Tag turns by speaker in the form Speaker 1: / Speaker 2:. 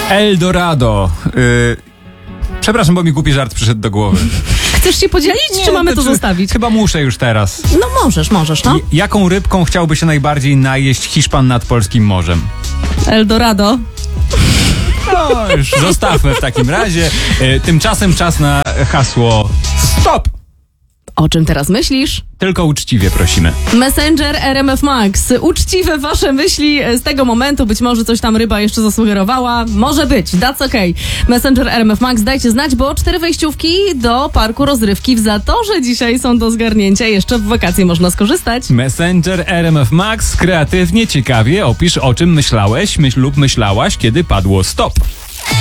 Speaker 1: Eldorado. Przepraszam, bo mi głupi żart przyszedł do głowy.
Speaker 2: Chcesz się podzielić, czy mamy to zostawić?
Speaker 1: Chyba muszę już teraz.
Speaker 2: No możesz, no.
Speaker 1: Jaką rybką chciałby się najbardziej najeść Hiszpan nad polskim morzem?
Speaker 2: Eldorado.
Speaker 1: No, już zostawmy w takim razie. Tymczasem czas na hasło STOP!
Speaker 2: O czym teraz myślisz?
Speaker 1: Tylko uczciwie prosimy.
Speaker 2: Messenger RMF Max. Uczciwe wasze myśli z tego momentu. Być może coś tam ryba jeszcze zasugerowała. Może być. That's okay. Messenger RMF Max, dajcie znać, bo 4 wejściówki do parku rozrywki w Zatorze dzisiaj są do zgarnięcia. Jeszcze w wakacje można skorzystać.
Speaker 1: Messenger RMF Max. Kreatywnie, ciekawie opisz, o czym myślałeś lub myślałaś, kiedy padło stop.